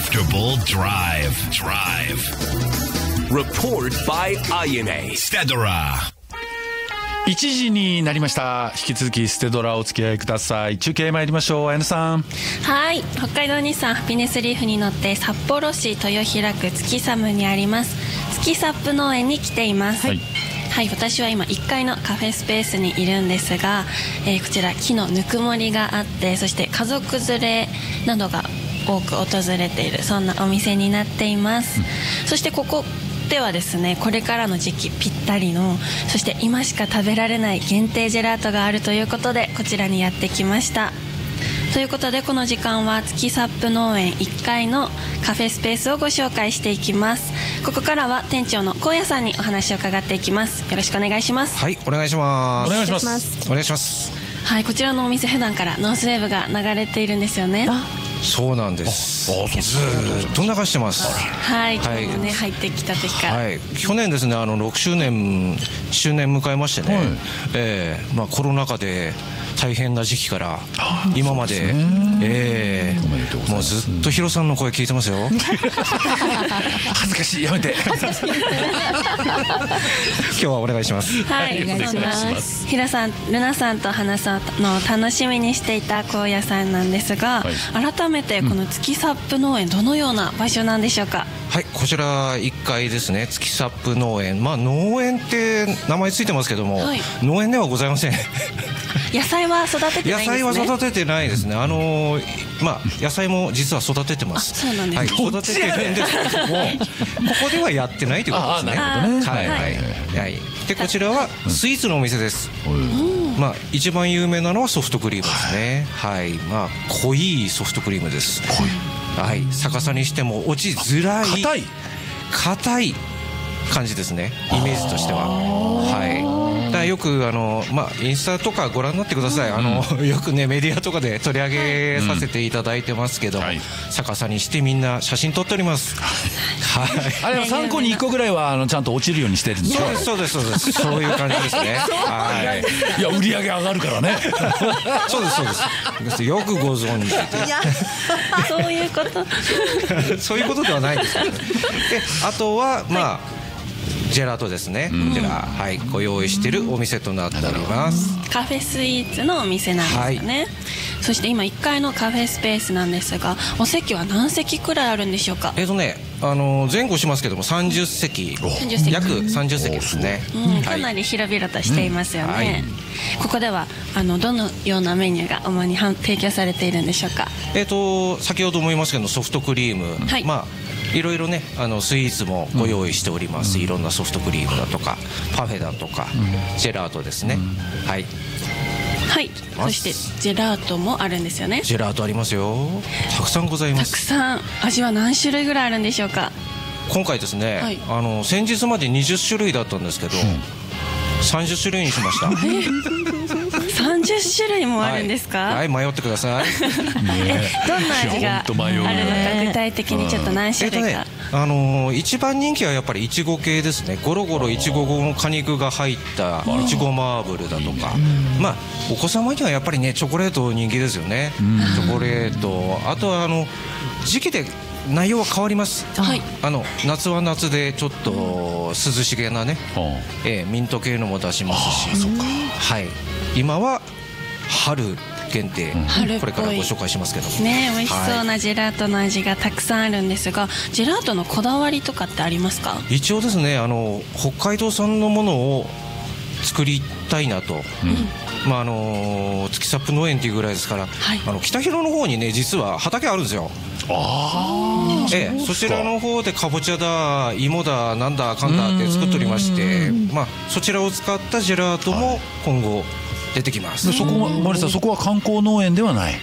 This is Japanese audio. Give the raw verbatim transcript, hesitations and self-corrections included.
Comfortable Drive. Drive. Report by Ayane. Stedora. いちじになりました。引き続きステドラお付き合いください。中継参りましょう。綾野さん。 はい、北海道日産ハピネスリーフに乗って札幌市豊平区月寒にあります月サップ農園に来ています。はい、はい、私は今いっかいのカフェスペースにいるんですが、えー、こちら木のぬくもりがあって、そして家族連れなどが多く訪れている、そんなお店になっています。うん、そしてここではですね、これからの時期ぴったりの、そして今しか食べられない限定ジェラートがあるということで、こちらにやってきました。ということで、この時間は月サップ農園いっかいのカフェスペースをご紹介していきます。ここからは店長の高野さんにお話を伺っていきます。よろしくお願いします。 はい、お願いします。 お願いします。 お願いします。 はい、こちらのお店普段からノースウェーブが流れているんですよね。 そうなんです。ずーっと流してます。 はい、今日もね、入ってきた時から、 はい、去年ですね、あのろくしゅうねん周年迎えましてね、はい、えーまあ、コロナ禍で大変な時期から今まで、えー、もうずっとヒロさんの声聞いてますよ。 恥ずかしい、やめて。今日はお願いします。 はい、お願いします。ヒロさん、ルナさんと話すのを楽しみにしていた高野さんなんですが、はい、改めてこの月サップ農園、どのような場所なんでしょうか。 はい、こちらいっかいですね、月サップ農園。まあ農園って名前ついてますけども、はい、農園ではございません。 野菜は育ててないんですね。 野菜は育ててないですね。あのー、まあ野菜も実は育ててます。 そうなんですね。 はい、育ててるんですけども、ここではやってないということですね。 なるほどね。 はいはいはい。で、こちらはスイーツのお店です。うん、まあ一番有名なのはソフトクリームですね。はい、まあ濃いソフトクリームです。濃い。はい、逆さにしても落ちづらい。硬い。硬い感じですね。イメージとしては。はい。だからよくあの、まあ、インスタとかご覧になってください。あのよくね、メディアとかで取り上げさせていただいてますけど、はい、逆さにしてみんな写真撮っております。はい、 あれはさんこにいっこぐらいはあのちゃんと落ちるようにしてるんですか。 そうですそうですそうです。そういう感じですね。はい。 いや、売り上げ上がるからね。 そうですそうです。よくご存知で。 いや、そういうこと。 そういうことではないですけどね。で、あとはまあ、はい、ジェラートですね。こちら、はい、ご用意しているお店となっております。 カフェスイーツのお店なんですよね。はい、そして今いっかいのカフェスペースなんですが、お席は何席くらいあるんでしょうか。 えっとね、あの前後しますけどもさんじゅっせき、約さんじゅっせきですね。 うん、かなり広々としていますよね。うん、はい、ここではあのどのようなメニューが主に提供されているんでしょうか。 えっと先ほども言いましたけど、ソフトクリーム、はい、まあいろいろね、あのスイーツもご用意しております。うん、いろんなソフトクリームだとかパフェだとか、うん、ジェラートですね。うん、はいはい、そしてジェラートもあるんですよね。 ジェラートありますよ。たくさんございます。 たくさん。味は何種類ぐらいあるんでしょうか。 今回ですね、はい、あの先日までにじゅっしゅるいだったんですけど、うん、さんじゅっしゅるいにしました。 さんじゅっしゅるいもあるんですか。 はい、はい、迷ってください。 え、どんな味があるのか、具体的にちょっと何種類か。 えっとね、あのー、一番人気はやっぱりいちご系ですね。ゴロゴロいちごの果肉が入ったいちごマーブルだとか、まあお子様にはやっぱりね、チョコレート人気ですよね。チョコレート、あとはあの時期で内容は変わります。はい、あの夏は夏でちょっと涼しげなね、えー、ミント系のも出しますし、はい、今は春限定、うん、これからご紹介しますけどもね、美味しそうなジェラートの味がたくさんあるんですが、ジェラートのこだわりとかってありますか。 一応ですね、あの北海道産のものを作りたいなと、うん、まああの月サップ農園っていうぐらいですから、はい、あの北広の方にね、実は畑あるんですよ。あ、ええ、そちらの方でかぼちゃだ、芋だ、なんだかんだって作っておりまして、まあそちらを使ったジェラートも今後出てきます。 そこはマリさん、そこは観光農園ではない。